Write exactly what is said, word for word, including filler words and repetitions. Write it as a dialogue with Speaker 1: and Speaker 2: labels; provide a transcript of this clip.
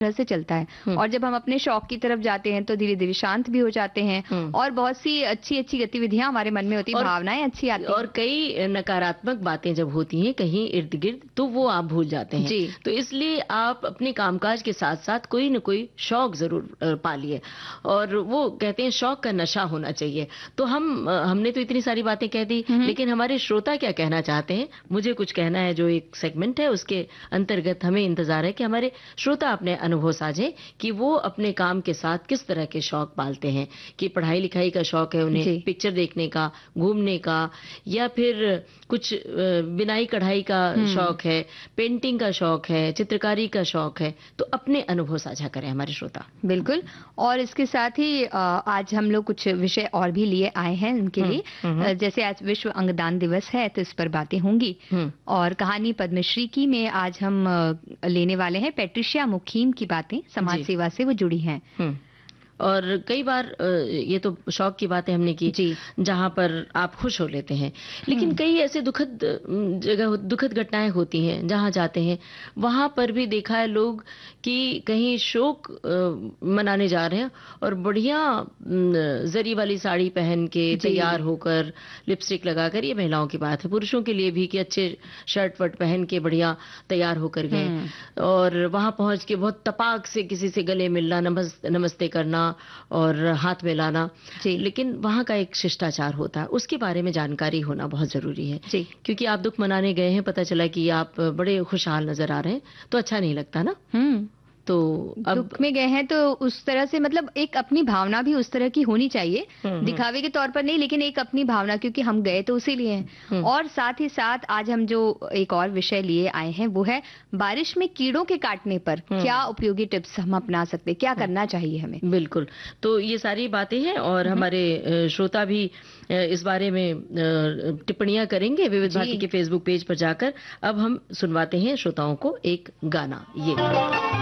Speaker 1: तरह से चलता है। और जब हम अपने शौक की तरफ जाते हैं तो धीरे धीरे शांत भी हो जाते हैं और बहुत सी अच्छी अच्छी गतिविधियां हमारे मन में होती है, भावनाएं अच्छी आती हैं।
Speaker 2: और कई नकारात्मक बातें जब होती हैं कहीं इर्द गिर्द तो वो आप भूल जाते हैं जी। तो इसलिए आप अपने कामकाज के साथ साथ कोई न कोई शौक जरूर पालिए, और वो कहते हैं शौक का नशा होना चाहिए। तो हम हमने तो इतनी सारी बातें कह दी, लेकिन हमारे श्रोता क्या कहना चाहते हैं, मुझे कुछ कहना है। जो एक सेगमेंट है उसके अंतर्गत हमें इंतजार है कि हमारे श्रोता अपने अनुभव साझे कि वो अपने काम के साथ किस तरह के शौक पालते हैं, कि पढ़ाई लिखाई का शौक है उन्हें, पिक्चर देखने का, घूमने का, या फिर कुछ बिनाई कढ़ाई का शौक है, पेंटिंग का शौक है, चित्रकारी का शौक है। तो अपने अनुभव साझा करें हमारे श्रोता।
Speaker 1: बिल्कुल। और इसके साथ ही आज हम लोग कुछ विषय और भी लिए आए हैं उनके लिए, जैसे आज विश्व अंगदान दिवस है तो इस पर बातें होंगी। और कहानी पद्मश्री की में आज हम लेने वाले हैं पैट्रिशिया मुखीम की बातें, समाज सेवा से वो जुड़ी हैं।
Speaker 2: और कई बार ये तो शौक की बातें हमने की जी, जहाँ पर आप खुश हो लेते हैं, लेकिन कई ऐसे दुखद जगह, दुखद घटनाएं होती हैं जहाँ जाते हैं, वहां पर भी देखा है लोग कि कहीं शोक मनाने जा रहे हैं और बढ़िया जरी वाली साड़ी पहन के तैयार होकर, लिपस्टिक लगाकर, ये महिलाओं की बात है, पुरुषों के लिए भी कि अच्छे शर्ट वर्ट पहन के बढ़िया तैयार होकर गए और वहां पहुंच के बहुत तपाक से किसी से गले मिलना, नमस, नमस्ते करना और हाथ मिलाना। लेकिन वहाँ का एक शिष्टाचार होता है, उसके बारे में जानकारी होना बहुत जरूरी है जी। क्योंकि आप दुख मनाने गए हैं, पता चला कि आप बड़े खुशहाल नजर आ रहे हैं, तो अच्छा नहीं लगता ना। हम्म
Speaker 1: तो अब दुख में गए हैं तो उस तरह से, मतलब एक अपनी भावना भी उस तरह की होनी चाहिए, दिखावे के तौर पर नहीं, लेकिन एक अपनी भावना, क्योंकि हम गए तो उसी लिए हैं। और साथ ही साथ आज हम जो एक और विषय लिए आए हैं वो है बारिश में कीड़ों के काटने पर क्या उपयोगी टिप्स हम अपना सकते हैं, क्या करना चाहिए हमें।
Speaker 2: बिल्कुल, तो ये सारी बातें हैं और हमारे श्रोता भी इस बारे में टिप्पणियां करेंगे विविध भारती के फेसबुक पेज पर जाकर। अब हम सुनवाते हैं श्रोताओं को एक गाना। ये